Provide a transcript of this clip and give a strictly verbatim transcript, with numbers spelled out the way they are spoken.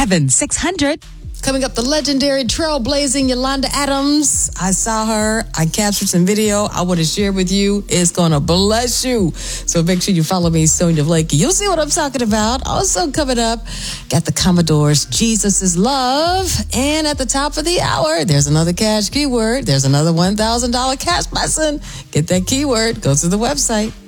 Heaven six hundred. Coming up, the legendary trailblazing Yolanda Adams. I saw her. I captured some video I want to share with you. It's going to bless you. So make sure you follow me, Sonia Blakey. You'll see what I'm talking about. Also coming up, got the Commodores, Jesus is Love. And at the top of the hour, there's another cash keyword. There's another one thousand dollars cash lesson. Get that keyword. Go to the website.